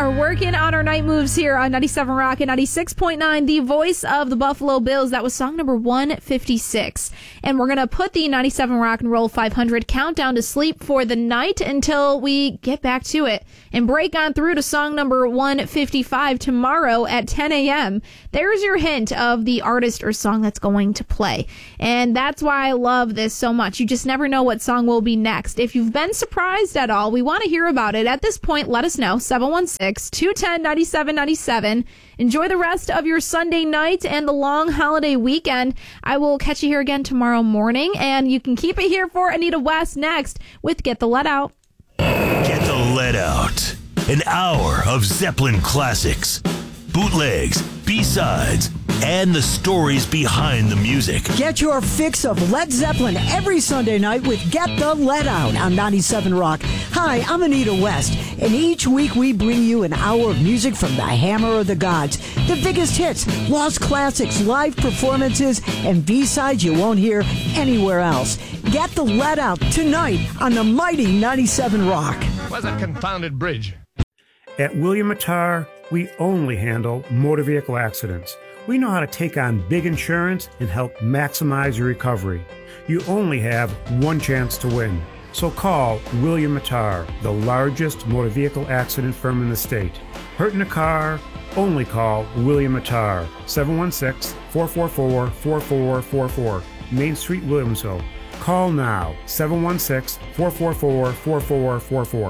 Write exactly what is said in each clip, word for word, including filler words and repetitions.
are working on our night moves here on ninety-seven Rock and ninety-six point nine, the voice of the Buffalo Bills. That was song number one fifty-six. And we're going to put the ninety-seven Rock and Roll five hundred countdown to sleep for the night until we get back to it and break on through to song number one fifty-five tomorrow at ten a.m. There's your hint of the artist or song that's going to play. And that's why I love this so much. You just never know what song will be next. If you've been surprised at all, we want to hear about it. At this point, let us know. seven one six, two one zero, nine seven nine seven. Enjoy the rest of your Sunday night and the long holiday weekend. I will catch you here again tomorrow morning, and you can keep it here for Anita West next with Get the Let Out. Get the Let Out. An hour of Zeppelin classics, bootlegs, B-sides, and the stories behind the music. Get your fix of Led Zeppelin every Sunday night with Get the Let Out on ninety-seven Rock. Hi, I'm Anita West, and each week we bring you an hour of music from the Hammer of the Gods. The biggest hits, lost classics, live performances, and B-sides you won't hear anywhere else. Get the Let Out tonight on the mighty ninety-seven Rock. Was a confounded bridge. At William Mattar, we only handle motor vehicle accidents. We know how to take on big insurance and help maximize your recovery. You only have one chance to win. So call William Mattar, the largest motor vehicle accident firm in the state. Hurt in a car? Only call William Mattar, seven one six, four four four, four four four four, Main Street, Williamsville. Call now, seven one six, four four four, four four four four.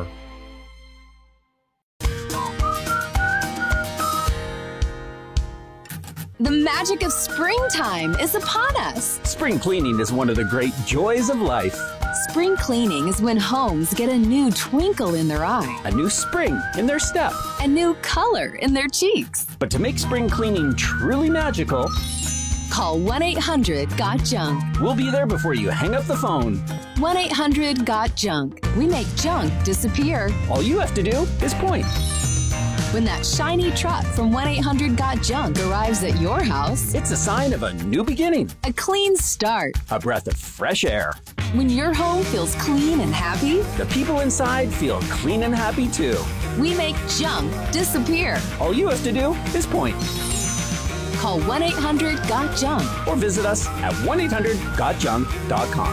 The magic of springtime is upon us. Spring cleaning is one of the great joys of life. Spring cleaning is when homes get a new twinkle in their eye, A new spring in their step. a new color in their cheeks. But to make spring cleaning truly magical, Call one eight hundred got junk. we'll be there before you hang up the phone. one eight hundred got junk. We make junk disappear. All you have to do is point. When that shiny truck from one eight hundred got junk arrives at your house, It's a sign of a new beginning, a clean start. a breath of fresh air. When your home feels clean and happy, The people inside feel clean and happy too. we make junk disappear. All you have to do is point Call one eight hundred got junk. or visit us at one eight hundred got junk dot com.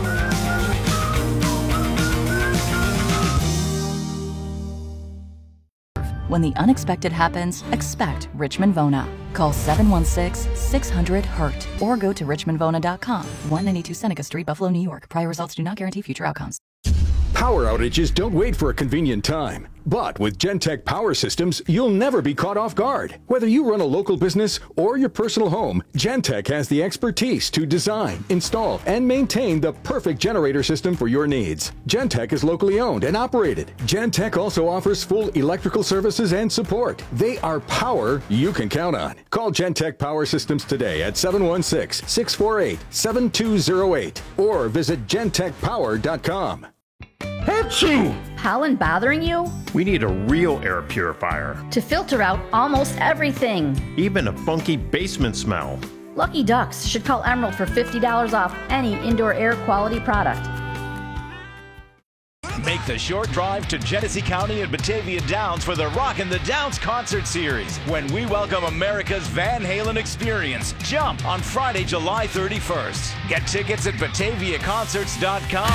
When the unexpected happens, expect Richmond Vona. Call seven one six, six hundred, hurt or go to richmond vona dot com. one ninety-two Seneca Street, Buffalo, New York. Prior results do not guarantee future outcomes. Power outages don't wait for a convenient time. But with Gentech Power Systems, you'll never be caught off guard. Whether you run a local business or your personal home, Gentech has the expertise to design, install, and maintain the perfect generator system for your needs. Gentech is locally owned and operated. Gentech also offers full electrical services and support. They are power you can count on. Call Gentech Power Systems today at seven one six, six four eight, seven two zero eight or visit gentech power dot com. Achoo! Pollen bothering you? We need a real air purifier. To filter out almost everything. Even a funky basement smell. Lucky Ducks should call Emerald for fifty dollars off any indoor air quality product. Make the short drive to Genesee County and Batavia Downs for the Rockin' the Downs concert series when we welcome America's Van Halen experience. Jump on Friday, July thirty-first. Get tickets at batavia concerts dot com.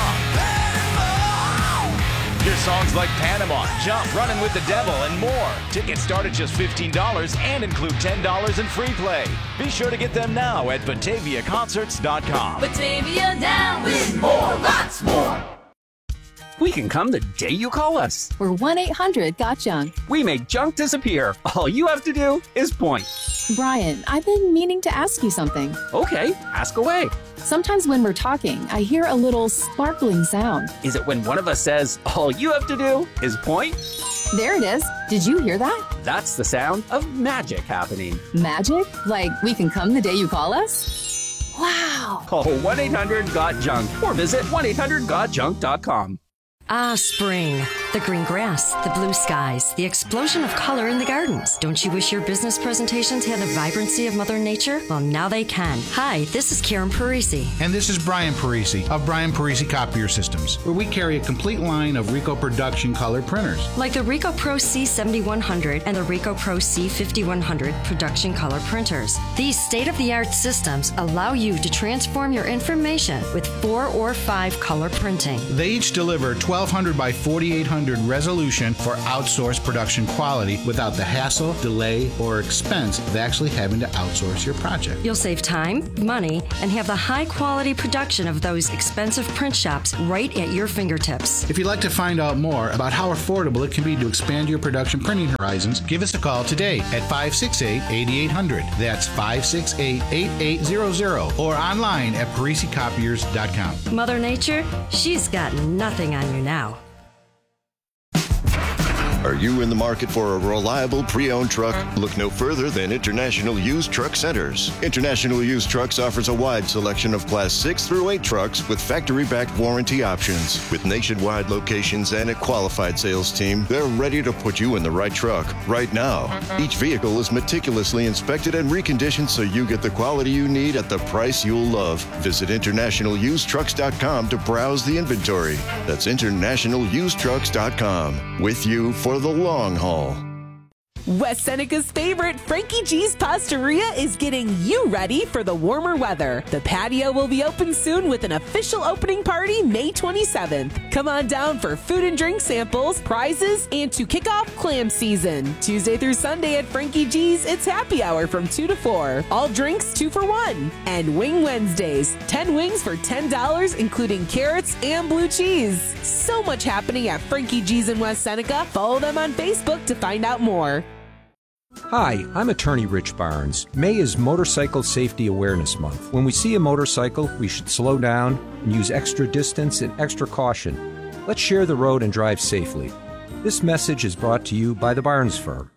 Hear songs like Panama, Jump, Running with the Devil, and more. Tickets start at just fifteen dollars and include ten dollars in free play. Be sure to get them now at batavia concerts dot com. Batavia down with more, lots more. We can come the day you call us. We're one eight hundred got junk. We make junk disappear. All you have to do is point. Brian, I've been meaning to ask you something. Okay, ask away. Sometimes when we're talking, I hear a little sparkling sound. Is it when one of us says, all you have to do is point? There it is. Did you hear that? That's the sound of magic happening. Magic? Like we can come the day you call us? Wow. Call one eight hundred got junk or visit one eight hundred got junk dot com. Ah, spring. The green grass, the blue skies, the explosion of color in the gardens. Don't you wish your business presentations had the vibrancy of Mother Nature? Well, now they can. Hi, this is Karen Parisi. And this is Brian Parisi of Brian Parisi Copier Systems, where we carry a complete line of Ricoh Production color printers. Like the Ricoh Pro C seventy-one hundred and the Ricoh Pro C fifty-one hundred production color printers. These state-of-the-art systems allow you to transform your information with four or five color printing. They each deliver twelve hundred by forty-eight hundred resolution for outsourced production quality without the hassle, delay, or expense of actually having to outsource your project. You'll save time, money, and have the high-quality production of those expensive print shops right at your fingertips. If you'd like to find out more about how affordable it can be to expand your production printing horizons, give us a call today at five six eight, eight eight hundred. That's five six eight, eight eight hundred or online at parisi copiers dot com. Mother Nature, she's got nothing on you now. Are you in the market for a reliable pre-owned truck? Look no further than International Used Truck Centers. International Used Trucks offers a wide selection of Class six through eight trucks with factory-backed warranty options. With nationwide locations and a qualified sales team, they're ready to put you in the right truck right now. Each vehicle is meticulously inspected and reconditioned so you get the quality you need at the price you'll love. Visit international used trucks dot com to browse the inventory. That's international used trucks dot com. With you for the long haul. West Seneca's favorite, Frankie G's Pastaria, is getting you ready for the warmer weather. The patio will be open soon with an official opening party May twenty-seventh. Come on down for food and drink samples, prizes, and to kick off clam season. Tuesday through Sunday at Frankie G's, it's happy hour from two to four. All drinks two for one. And Wing Wednesdays, ten wings for ten dollars, including carrots and blue cheese. So much happening at Frankie G's in West Seneca. Follow them on Facebook to find out more. Hi, I'm attorney Rich Barnes. May is Motorcycle Safety Awareness Month. When we see a motorcycle, we should slow down and use extra distance and extra caution. Let's share the road and drive safely. This message is brought to you by the Barnes Firm.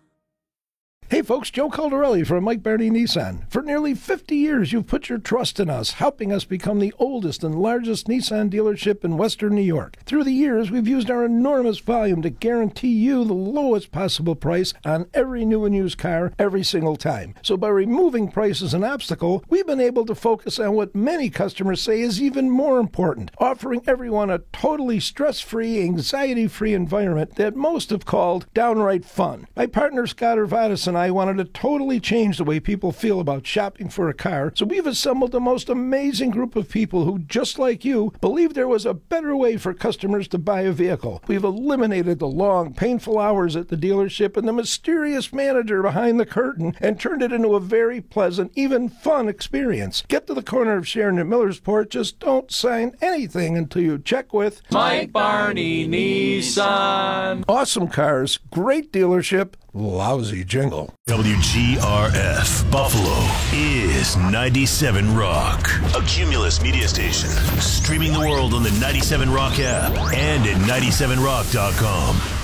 Hey folks, Joe Caldarelli from Mike Barney Nissan. For nearly fifty years, you've put your trust in us, helping us become the oldest and largest Nissan dealership in Western New York. Through the years, we've used our enormous volume to guarantee you the lowest possible price on every new and used car every single time. So by removing price as an obstacle, we've been able to focus on what many customers say is even more important, offering everyone a totally stress-free, anxiety-free environment that most have called downright fun. My partner Scott Urvatis and I wanted to totally change the way people feel about shopping for a car, so we've assembled the most amazing group of people who, just like you, believe there was a better way for customers to buy a vehicle. We've eliminated the long, painful hours at the dealership and the mysterious manager behind the curtain and turned it into a very pleasant, even fun experience. Get to the corner of Sharon and Millersport, just don't sign anything until you check with Mike Barney Nissan. Awesome cars, great dealership, lousy jingle. W G R F Buffalo is ninety-seven Rock, a Cumulus media station, streaming the world on the ninety-seven Rock app and at ninety-seven rock dot com.